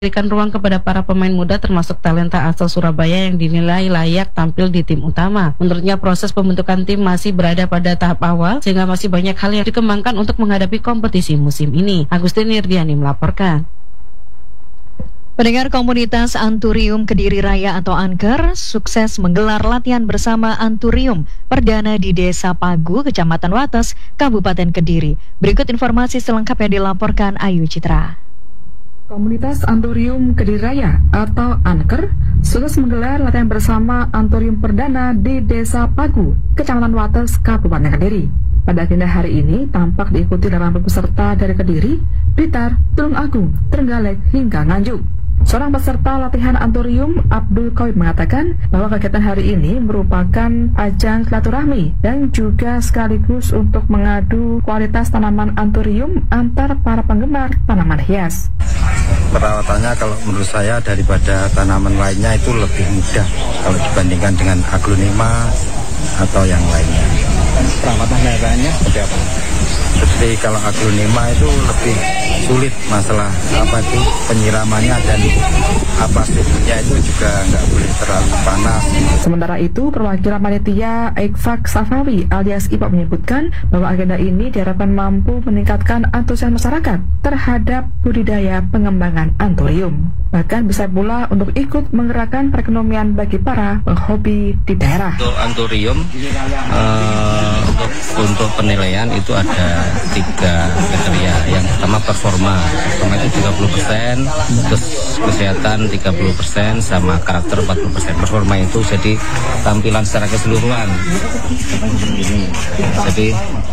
Berikan ruang kepada para pemain muda termasuk talenta asal Surabaya yang dinilai layak tampil di tim utama. Menurutnya proses pembentukan tim masih berada pada tahap awal sehingga masih banyak hal yang dikembangkan untuk menghadapi kompetisi musim ini. Agustin Nirdiani melaporkan. Pendengar komunitas Anturium Kediri Raya atau Anker sukses menggelar latihan bersama Anturium perdana di Desa Pagu, Kecamatan Wates, Kabupaten Kediri. Berikut informasi selengkapnya dilaporkan Ayu Citra. Komunitas Anturium Kediri Raya atau Anker sukses menggelar latihan bersama Anturium perdana di Desa Pagu, Kecamatan Wates, Kabupaten Kediri. Pada agenda hari ini tampak diikuti 80 peserta dari Kediri, Blitar, Tulung Agung, Trenggalek hingga Nganjuk. Seorang peserta latihan Anturium, Abdul Qawi, mengatakan bahwa kegiatan hari ini merupakan ajang silaturahmi dan juga sekaligus untuk mengadu kualitas tanaman Anturium antar para penggemar tanaman hias. Perawatannya kalau menurut saya daripada tanaman lainnya itu lebih mudah kalau dibandingkan dengan aglonema atau yang lainnya. Perawatan daerahnya seperti apa? Seperti kalau aglonema itu lebih sulit masalah penyiramannya dan suhunya itu juga nggak boleh terlalu panas. Sementara itu perwakilan panitia Ekfak Safawi alias IPA menyebutkan bahwa agenda ini diharapkan mampu meningkatkan antusias masyarakat terhadap budidaya pengembangan Anturium. Bahkan bisa pula untuk ikut menggerakkan perekonomian bagi para penghobi di daerah. Untuk Anturium, untuk penilaian itu ada 3 kriteria. Yang pertama performa itu 30%, terus kesehatan 30%, sama karakter 40%. Performa itu jadi tampilan secara keseluruhan. Jadi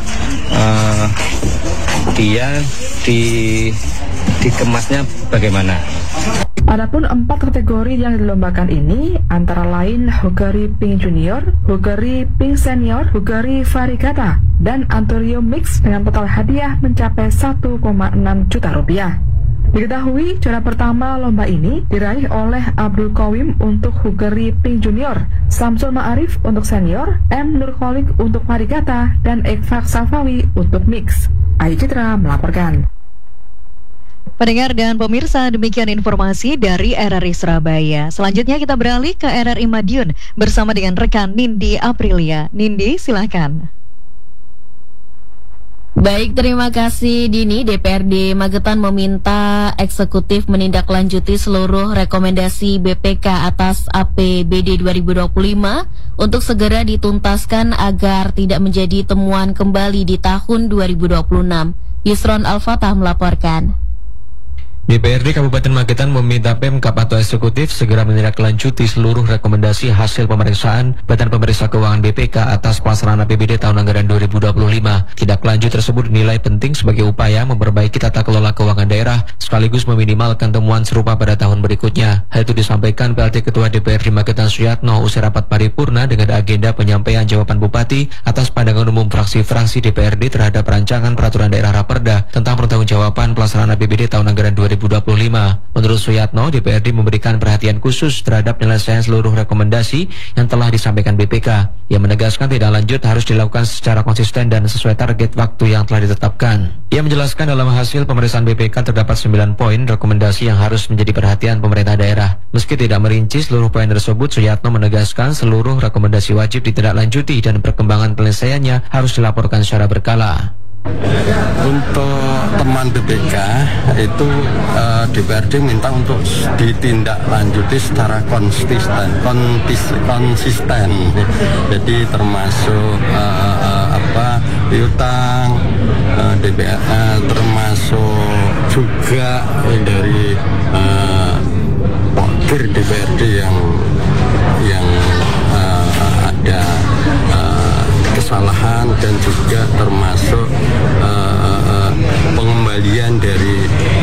dia dikemasnya bagaimana? Adapun 4 kategori yang dilombakan ini antara lain Hugari Pink Junior, Hugari Pink Senior, Hugari Varigata, dan Anturium Mix dengan total hadiah mencapai 1,6 juta rupiah. Diketahui juara pertama lomba ini diraih oleh Abdul Qawim untuk Hugari Pink Junior, Samsul Ma'arif untuk Senior, M. Nurholik untuk Varigata, dan Ekfak Safawi untuk Mix. Ayu Citra melaporkan. Pendengar dan pemirsa, demikian informasi dari RRI Surabaya. Selanjutnya kita beralih ke RRI Madiun bersama dengan rekan Nindi Aprilia. Nindi, silakan. Baik, terima kasih Dini. DPRD Magetan meminta eksekutif menindaklanjuti seluruh rekomendasi BPK atas APBD 2025 untuk segera dituntaskan agar tidak menjadi temuan kembali di tahun 2026. Yusron Al-Fatah melaporkan. DPRD Kabupaten Magetan meminta Pemkab atau eksekutif segera menindaklanjuti seluruh rekomendasi hasil pemeriksaan Badan Pemeriksa Keuangan BPK atas pelaksanaan APBD tahun anggaran 2025. Tindak lanjut tersebut dinilai penting sebagai upaya memperbaiki tata kelola keuangan daerah sekaligus meminimalkan temuan serupa pada tahun berikutnya. Hal itu disampaikan PLT Ketua DPRD Magetan Suyatno usai rapat paripurna dengan agenda penyampaian jawaban Bupati atas pandangan umum fraksi-fraksi DPRD terhadap rancangan peraturan daerah Raperda tentang pertanggungjawaban pelaksanaan APBD tahun anggaran 2025. Menurut Suyatno, DPRD memberikan perhatian khusus terhadap penyelesaian seluruh rekomendasi yang telah disampaikan BPK. Ia menegaskan tindak lanjut harus dilakukan secara konsisten dan sesuai target waktu yang telah ditetapkan. Ia menjelaskan dalam hasil pemeriksaan BPK terdapat 9 poin rekomendasi yang harus menjadi perhatian pemerintah daerah. Meski tidak merinci seluruh poin tersebut, Suyatno menegaskan seluruh rekomendasi wajib ditindaklanjuti dan perkembangan penyelesaiannya harus dilaporkan secara berkala. Untuk teman BPK itu DPRD minta untuk ditindaklanjuti secara konsisten. Jadi termasuk piutang, termasuk juga dari wakil DPRD yang ada kesalahan dan juga termasuk pengembalian dari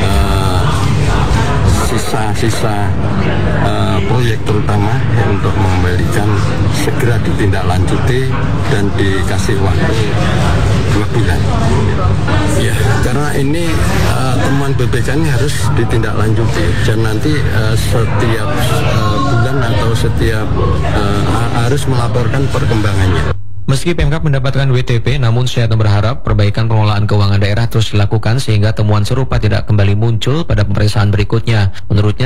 sisa-sisa proyek terutama untuk mengembalikan segera ditindaklanjuti dan dikasih waktu 2 bulan. Ya, karena ini temuan BPK ini harus ditindaklanjuti dan nanti setiap bulan atau setiap harus melaporkan perkembangannya. Meski Pemkab mendapatkan WTP, namun Sehatno berharap perbaikan pengelolaan keuangan daerah terus dilakukan sehingga temuan serupa tidak kembali muncul pada pemeriksaan berikutnya. Menurutnya,